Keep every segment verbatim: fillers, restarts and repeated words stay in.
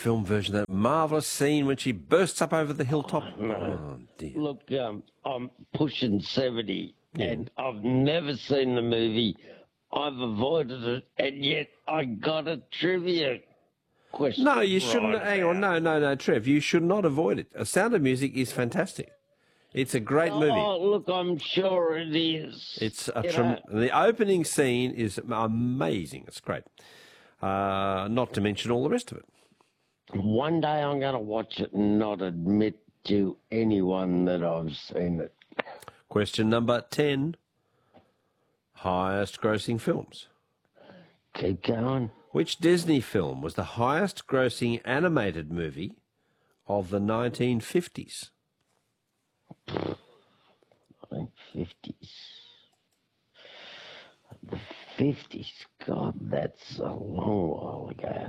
film version of that marvellous scene when she bursts up over the hilltop. Oh, no. Oh, dear. Look, um, I'm pushing seventy, Yeah. and I've never seen the movie. I've avoided it, and yet I got a trivia question. No, you shouldn't. right Hang on. No, no, no, Trev. You should not avoid it. A Sound of Music is fantastic. It's a great movie. Oh, look, I'm sure it is. It's a You trem- know, the opening scene is amazing. It's great. Uh, not to mention all the rest of it. one day I'm going to watch it and not admit to anyone that I've seen it. Question number ten. Highest grossing films. Keep going. Which Disney film was the highest grossing animated movie of the nineteen fifties? nineteen fifties. The fifties. God, that's a long while ago.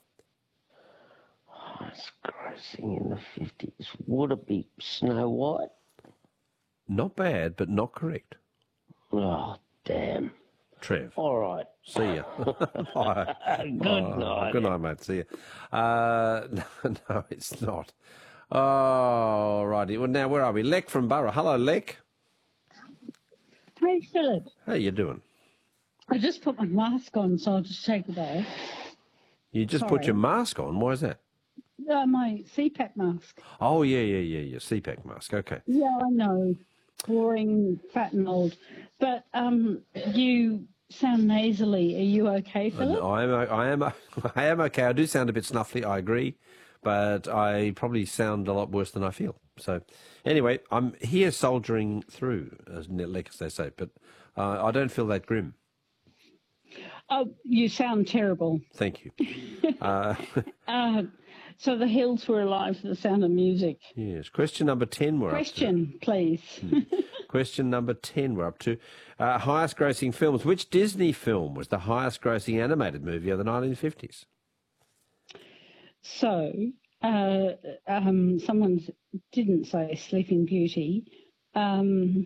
Highest grossing in the fifties. Would it be Snow White? Not bad, but not correct. Oh, damn. Trev. All right. See ya. Bye. Good Oh, night. Good night, mate. See ya. Uh, no, it's not. Oh, righty. Well, now, where are we? Lek from Borough. Hello, Lek. Hey, Philip. How you doing? I just put my mask on, so I'll just take it off. You just put Sorry. your mask on. Why is that? Uh, my C PAP mask. Oh, yeah, yeah, yeah, yeah. C PAC mask. Okay. Yeah, I know. Boring, fat and old. But um, you sound nasally. Are you okay, And Philip? I am, I am, I am okay. I do sound a bit snuffly. I agree, but I probably sound a lot worse than I feel. So, anyway, I'm here soldiering through, as Lek, as they say. But uh, I don't feel that grim. Oh, you sound terrible. Thank you. uh, Uh, so the hills were alive to the sound of music. yes. Question number ten. We're Question, please. up to. Question number ten. We're up to uh, highest grossing films. Which Disney film was the highest grossing animated movie of the nineteen fifties? So, uh, um, someone didn't say Sleeping Beauty. Um,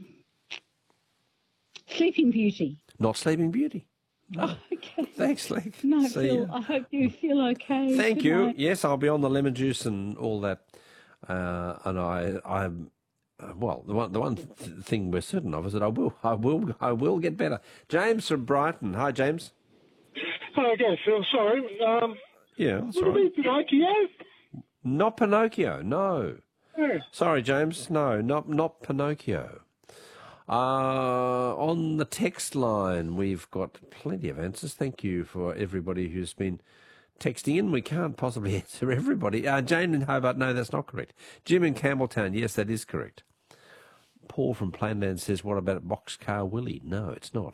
Sleeping Beauty. Not Sleeping Beauty. Oh, okay. Thanks, Lek. No, See Phil, ya. I hope you feel okay. Thank Good you. night. Yes, I'll be on the lemon juice and all that. Uh, and I, I'm, uh, well, the one, the one th- thing we're certain of is that I will, I will, I will get better. James from Brighton. Hi, James. Hello again, Phil. Sorry. Um, Yeah, that's would all it right. be Pinocchio? Not Pinocchio. No. Yeah. Sorry, James. No, not not Pinocchio. Uh, on the text line, we've got plenty of answers. Thank you for everybody who's been texting in. We can't possibly answer everybody. Uh, Jane in Hobart, no, that's not correct. Jim in Campbelltown, yes, that is correct. Paul from Plainland says, what about Boxcar Willie? No, it's not.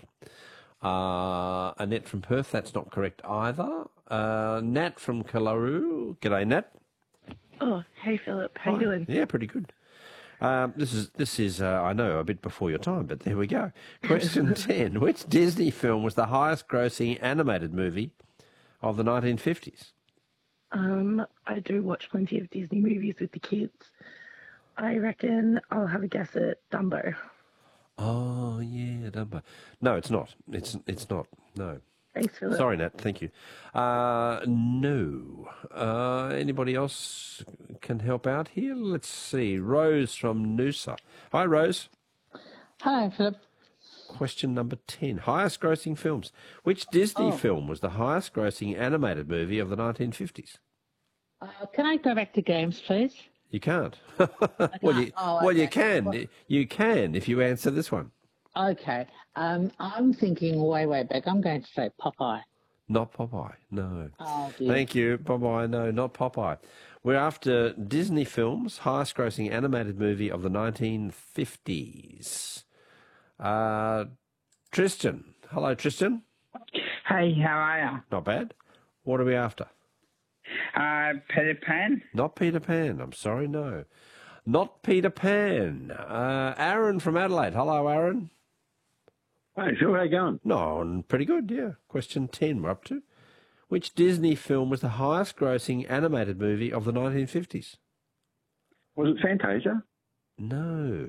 Uh, Annette from Perth, that's not correct either. Uh, Nat from Kalaru, g'day Nat. Oh, hey Philip, how you Hi. doing? Yeah, pretty good. Um, this is this is uh, I know a bit before your time, but there we go. Question ten: which Disney film was the highest-grossing animated movie of the nineteen fifties? Um, I do watch plenty of Disney movies with the kids. I reckon I'll have a guess at Dumbo. Oh yeah, Dumbo. No, it's not. It's it's not. No. Thanks, Philip. Sorry, Nat. Thank you. Uh, no. Uh, anybody else can help out here? Let's see. Rose from Noosa. Hi, Rose. Hi, Philip. Question number ten. Highest grossing films. Which Disney Oh. film was the highest grossing animated movie of the nineteen fifties? Uh, can I go back to games, please? You can't. well, you, Oh, well, you okay. can. Well- You can if you answer this one. Okay. Um, I'm thinking way, way back. I'm going to say Popeye. Not Popeye. No. Oh, dear. Thank you, Popeye. No, not Popeye. We're after Disney films, highest grossing animated movie of the nineteen fifties. Uh, Tristan. Hello, Tristan. Hey, how are you? Not bad. What are we after? Uh, Peter Pan? Not Peter Pan. I'm sorry, no. Not Peter Pan. Uh, Aaron from Adelaide. Hello, Aaron. Hey, Phil, how you going? No, I'm pretty good, yeah. Question ten we're up to. Which Disney film was the highest grossing animated movie of the nineteen fifties? Was it Fantasia? No.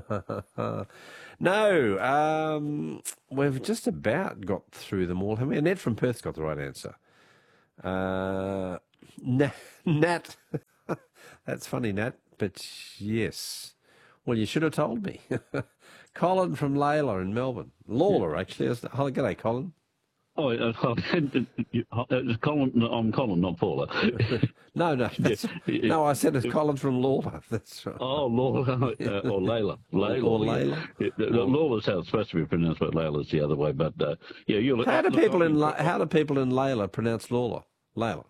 no. Um, we've just about got through them all. Haven't we? Annette from Perth's got the right answer. Uh, Na- Nat. That's funny, Nat, but yes. Well, you should have told me. Colin from Layla in Melbourne. Lawler, actually. Isn't it? Oh, g'day, Colin. Oh, uh, it's Colin. No, I'm Colin, not Paula. No, no, that's, no. I said it's Colin from Lawler. That's right. Oh, Laura uh, or Layla. Layla. Or Layla. Yeah, Lawler's how it's supposed to be pronounced, but Layla's the other way. But uh, yeah, you. How do look, people in look, La- how do people in Layla pronounce Lawler? Layla.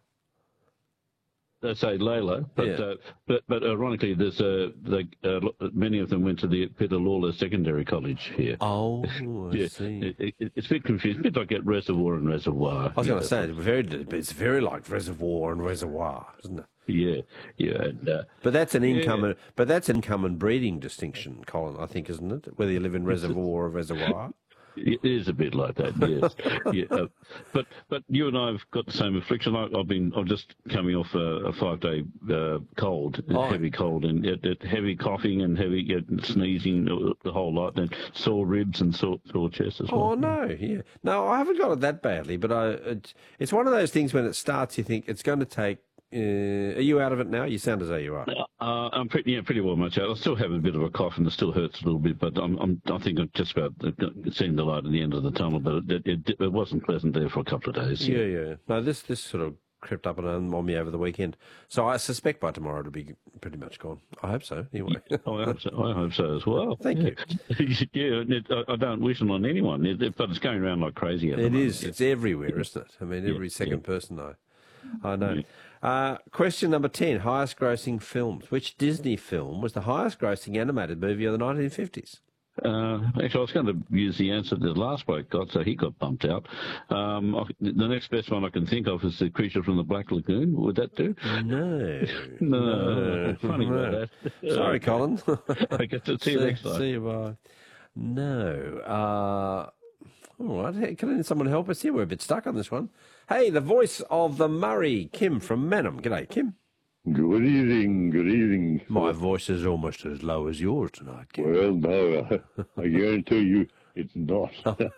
They say Layla, but Yeah. uh, but but ironically, there's uh, they, uh, many of them went to the Peter Lawler Secondary College here. Oh, I yeah, see. it, it, it's a bit confusing. A bit like at Reservoir and Reservoir. I was going Yeah, to say, it's very, it's very like reservoir and reservoir, isn't it? Yeah, yeah. And, uh, But that's an income, Yeah. and, but that's income and breeding distinction, Colin. I think, isn't it? Whether you live in reservoir or reservoir. It is a bit like that, yes. yeah, uh, but but you and I have got the same affliction. I, I've been I'm just coming off a, a five day uh, cold, Oh. heavy cold, and it, it, heavy coughing and heavy uh, sneezing, uh, the whole lot, and sore ribs and sore, sore chest as well. Oh no, yeah, no, I haven't got it that badly, but I, it, it's one of those things when it starts, you think it's going to take. Uh, are you out of it now? You sound as though you are. Uh, I'm pretty, yeah, pretty well much out. I still have a bit of a cough, and it still hurts a little bit. But I'm, I'm I think I'm just about seeing the light at the end of the tunnel. But it, it, it wasn't pleasant there for a couple of days. Yeah, yeah. No, this this sort of crept up on on me over the weekend, so I suspect by tomorrow it'll be pretty much gone. I hope so. Anyway. Oh, I hope so, I hope so as well. Thank you. yeah, it, I, I don't wish it on anyone, it, it, but it's going around like crazy. At the It moment. is. It's everywhere, isn't it? I mean, every Yeah, second yeah. person I, I know. Uh, question number ten, highest grossing films. Which Disney film was the highest grossing animated movie of the nineteen fifties? Uh, actually, I was going to use the answer that the last bloke got, so he got bumped out. Um, I, the next best one I can think of is The Creature from the Black Lagoon. Would that do? No. No. Funny about that. Sorry, Colin. I guess to see you next time. See you, bye. No. Uh, all right. Hey, can someone help us here? We're a bit stuck on this one. Hey, the voice of the Murray, Kim from Manham. G'day, Kim. Good evening, good evening. My voice is almost as low as yours tonight, Kim. Well, no, I guarantee you it's not.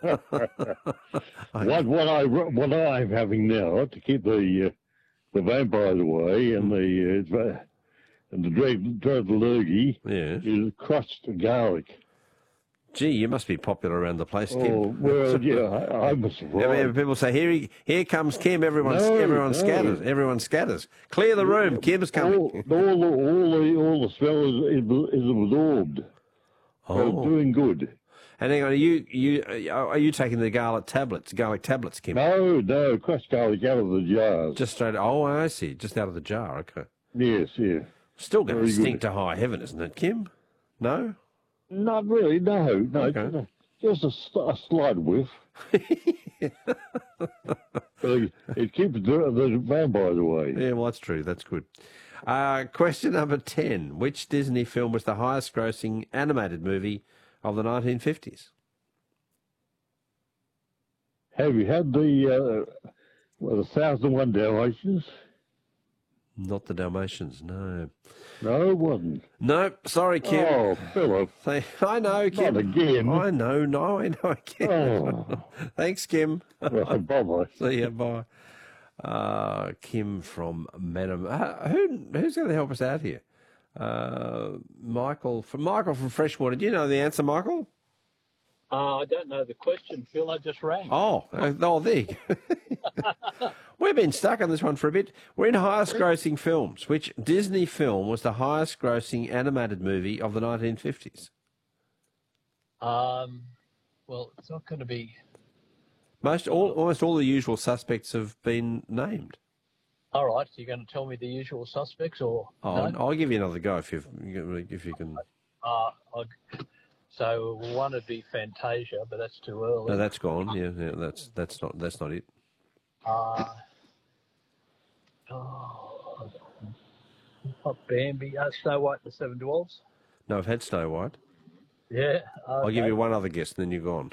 what what I what I'm having now to keep the uh, the vampires away and the uh, and the dread dread lurgy Yeah. is crushed garlic. Gee, you must be popular around the place, Kim. Oh well, yeah, I, I must. I mean, people say, "Here, he, here comes Kim." Everyone, No, everyone no. scatters. Everyone scatters. Clear the room. Kim's coming. All, all the all the all the smell is, is, is absorbed. So Oh. doing good. And hang on, are you you are you taking the garlic tablets? Garlic tablets, Kim? No, no, crushed garlic out of the jars. Just straight. Oh, I see. Just out of the jar. Okay. Yes, yeah. Still going to Very good. stink to high heaven, isn't it, Kim? No. Not really, no, no. Okay. Just a, sl- a slight whiff. But it keeps the, the vampires away. Yeah, well, that's true. That's good. Uh, question number ten. Which Disney film was the highest grossing animated movie of the nineteen fifties? Have you had the uh, well, the Thousand One Dalmatians? Not the Dalmatians, no. No, it wasn't. No, sorry, Kim. Oh, Philip. Say- I know, Kim. Not again. I know, no, I know, Kim. Oh. Thanks, Kim. Well, bye-bye. See ya, bye. Uh, Kim from Manham. Uh, who, who's going to help us out here? Uh, Michael from Michael from Freshwater. Do you know the answer, Michael? Uh, I don't know the question, Phil. I just rang. Oh, uh, oh, there you go. We've been stuck on this one for a bit. We're in highest grossing films. Which Disney film was the highest grossing animated movie of the nineteen fifties? Um, well, it's not going to be. Most, all, almost all the usual suspects have been named. All right, so you're going to tell me the usual suspects, or Oh, no? I'll give you another go if you if you can. Uh, I, so one would be Fantasia, but that's too early. No, that's gone. Yeah, yeah, that's that's not that's not it. Uh, oh, not Bambi. Uh, Snow White and the Seven Dwarfs. No, I've had Snow White. Yeah. I'll give okay. you one other guess, and then you're gone.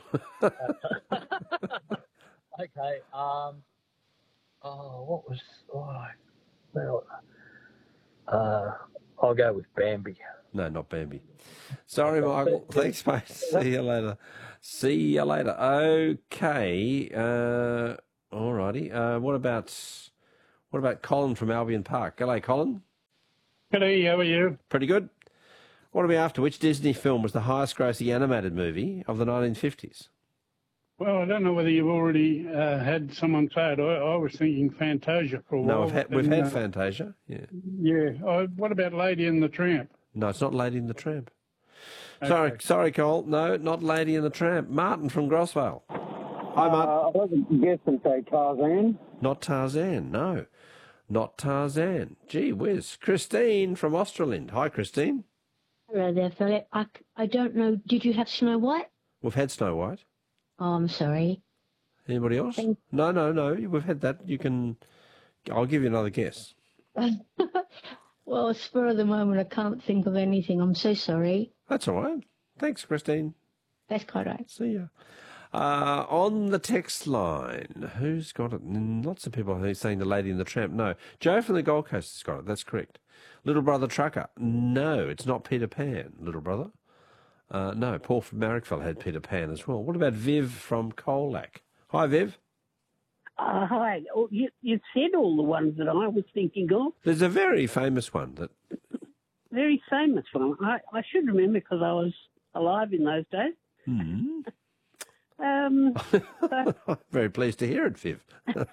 Okay. Um. Oh, what was? Oh, well, uh, I'll go with Bambi. No, not Bambi. Sorry, Michael. Thanks, mate. See you later. See you later. Okay. Uh, all righty. Uh, what about What about Colin from Albion Park? G'day, Colin. G'day, how are you? Pretty good. What are we after? Which Disney film was the highest grossing animated movie of the nineteen fifties? Well, I don't know whether you've already uh, had someone say it. I, I was thinking Fantasia for a while. No, we've had, we've and, had uh, Fantasia, yeah. Yeah. Uh, what about Lady and the Tramp? No, it's not Lady and the Tramp. Okay. Sorry, sorry, Cole. No, not Lady and the Tramp. Martin from Grosvale. Hi, Martin. Uh, I wasn't guess and say Tarzan. Not Tarzan, no. Not Tarzan. Gee whiz. Christine from Australind. Hi, Christine. Hello there, Philip. I, I don't know. Did you have Snow White? We've had Snow White. Oh, I'm sorry. Anybody else? Thank- No, no, no. We've had that. You can... I'll give you another guess. Well, spur of the moment, I can't think of anything. I'm so sorry. That's all right. Thanks, Christine. That's quite right. See ya. Uh, on the text line, who's got it? Lots of people are saying the Lady and the Tramp. No. Joe from the Gold Coast has got it. That's correct. Little Brother Trucker. No, it's not Peter Pan, Little Brother. Uh, no, Paul from Marrickville had Peter Pan as well. What about Viv from Colac? Hi, Viv. Uh, hi. Oh, you, you said all the ones that I was thinking of. There's a very famous one that... Very famous one. I, I should remember because I was alive in those days. Hmm. Um, so, I'm very pleased to hear it, Viv.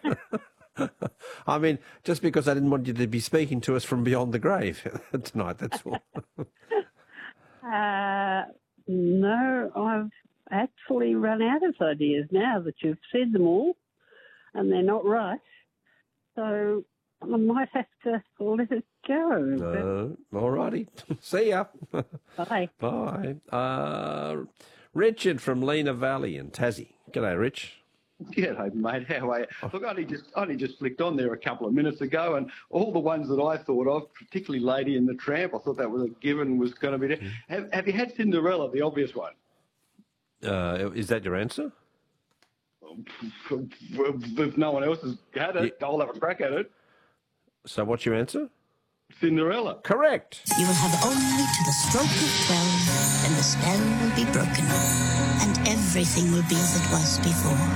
I mean, just because I didn't want you to be speaking to us from beyond the grave tonight, that's all. uh, no, I've actually run out of ideas now that you've said them all, and they're not right. So I might have to let it go. Uh, all righty. See ya. Bye. Bye. Uh, Richard from Lena Valley in Tassie. G'day, Rich. G'day, mate. How are you? Look, I only just, I only just flicked on there a couple of minutes ago, and all the ones that I thought of, particularly Lady and the Tramp, I thought that was a given was going to be there. Have, have you had Cinderella, the obvious one? Uh, is that your answer? If no one else has had it, yeah. I'll have a crack at it. So what's your answer? Cinderella. Correct. You will have only to the stroke of twelve, and the spell will be broken, and everything will be as it was before.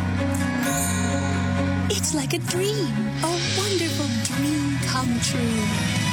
It's like a dream, a wonderful dream come true.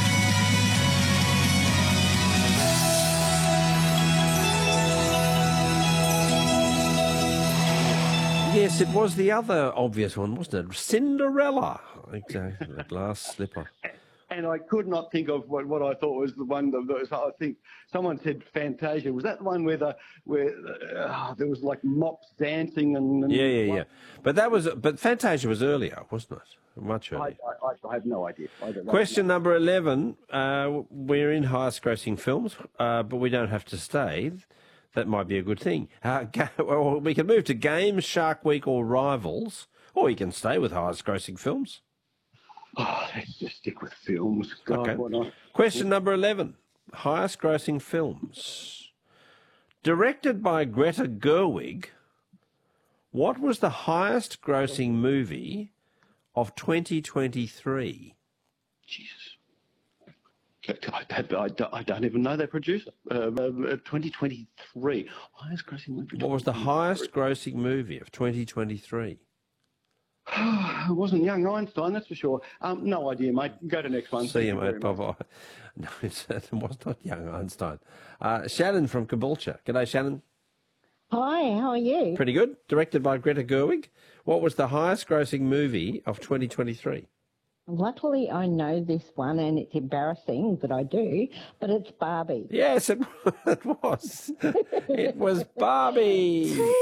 Yes, it was the other obvious one, wasn't it? Cinderella. Exactly, the glass slipper. And I could not think of what, what I thought was the one that was, I think someone said Fantasia. Was that the one where the where uh, there was like mops dancing and, and yeah, yeah, yeah. But that was but Fantasia was earlier, wasn't it? Much earlier. I, I, I have no idea. I don't know. Question number eleven. Uh, we're in highest grossing films, uh, but we don't have to stay. That might be a good thing. Uh, ga- well, we can move to Games, Shark Week, or Rivals, or we can stay with highest grossing films. Oh, let's just stick with films. God, okay. What not? Question number eleven. Highest grossing films. Directed by Greta Gerwig, what was the highest grossing movie of twenty twenty-three? Jesus. I, I, I don't even know that producer. Uh, uh, twenty twenty-three. Highest grossing movie. What was the highest grossing movie of twenty twenty-three? It wasn't Young Einstein, that's for sure. Um, no idea, mate. Go to the next one. See you, mate. Bye-bye. No, it's, it was not Young Einstein. Uh, Shannon from Caboolture. G'day, Shannon. Hi, how are you? Pretty good. Directed by Greta Gerwig. What was the highest grossing movie of twenty twenty-three? Luckily, I know this one, and it's embarrassing, but I do, but it's Barbie. Yes, it, it was. It was Barbie.